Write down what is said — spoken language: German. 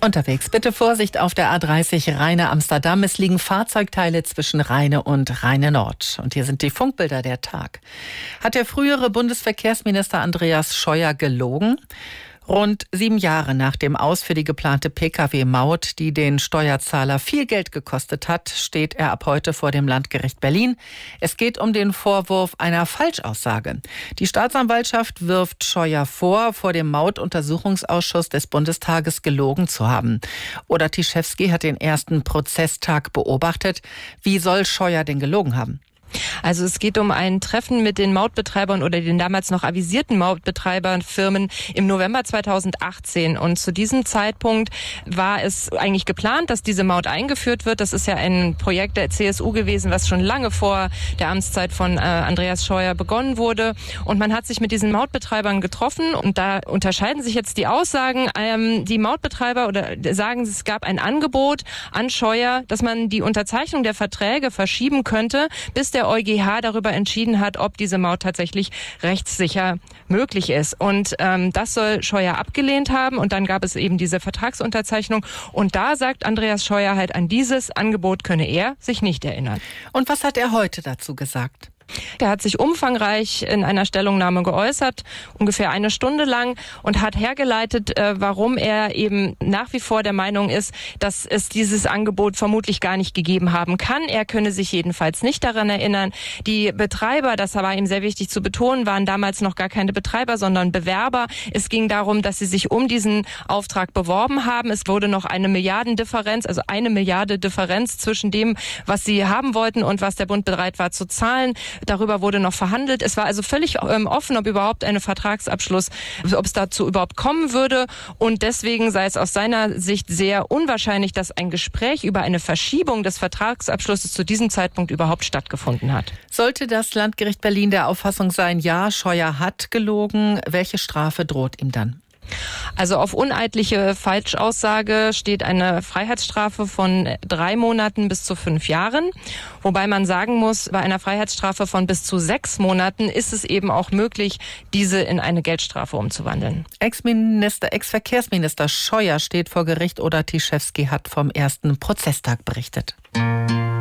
Unterwegs bitte Vorsicht auf der A30 Rheine-Amsterdam. Es liegen Fahrzeugteile zwischen Rheine und Rheine-Nord. Und hier sind die Funkbilder der Tag. Hat der frühere Bundesverkehrsminister Andreas Scheuer gelogen? Rund 7 Jahre nach dem Aus für die geplante Pkw-Maut, die den Steuerzahler viel Geld gekostet hat, steht er ab heute vor dem Landgericht Berlin. Es geht um den Vorwurf einer Falschaussage. Die Staatsanwaltschaft wirft Scheuer vor dem Mautuntersuchungsausschuss des Bundestages gelogen zu haben. Oda Tischewski hat den ersten Prozesstag beobachtet. Wie soll Scheuer denn gelogen haben? Also es geht um ein Treffen mit den Mautbetreibern oder den damals noch avisierten Mautbetreiberfirmen im November 2018. Und zu diesem Zeitpunkt war es eigentlich geplant, dass diese Maut eingeführt wird. Das ist ja ein Projekt der CSU gewesen, was schon lange vor der Amtszeit von Andreas Scheuer begonnen wurde. Und man hat sich mit diesen Mautbetreibern getroffen. Und da unterscheiden sich jetzt die Aussagen. Die Mautbetreiber sagen, es gab ein Angebot an Scheuer, dass man die Unterzeichnung der Verträge verschieben könnte, bis der EuGH darüber entschieden hat, ob diese Maut tatsächlich rechtssicher möglich ist. Und das soll Scheuer abgelehnt haben. Und dann gab es eben diese Vertragsunterzeichnung. Und da sagt Andreas Scheuer halt, an dieses Angebot könne er sich nicht erinnern. Und was hat er heute dazu gesagt? Der hat sich umfangreich in einer Stellungnahme geäußert, ungefähr 1 Stunde lang, und hat hergeleitet, warum er eben nach wie vor der Meinung ist, dass es dieses Angebot vermutlich gar nicht gegeben haben kann. Er könne sich jedenfalls nicht daran erinnern. Die Betreiber, das war ihm sehr wichtig zu betonen, waren damals noch gar keine Betreiber, sondern Bewerber. Es ging darum, dass sie sich um diesen Auftrag beworben haben. Es wurde noch eine Milliardendifferenz, also 1 Milliarde Differenz zwischen dem, was sie haben wollten und was der Bund bereit war zu zahlen. Darüber wurde noch verhandelt. Es war also völlig offen, ob überhaupt ein Vertragsabschluss, ob es dazu überhaupt kommen würde. Und deswegen sei es aus seiner Sicht sehr unwahrscheinlich, dass ein Gespräch über eine Verschiebung des Vertragsabschlusses zu diesem Zeitpunkt überhaupt stattgefunden hat. Sollte das Landgericht Berlin der Auffassung sein, ja, Scheuer hat gelogen, welche Strafe droht ihm dann? Also auf uneidliche Falschaussage steht eine Freiheitsstrafe von 3 Monaten bis zu 5 Jahren. Wobei man sagen muss, bei einer Freiheitsstrafe von bis zu 6 Monaten ist es eben auch möglich, diese in eine Geldstrafe umzuwandeln. Ex-Verkehrsminister Scheuer steht vor Gericht. Oda Tischewski hat vom ersten Prozesstag berichtet.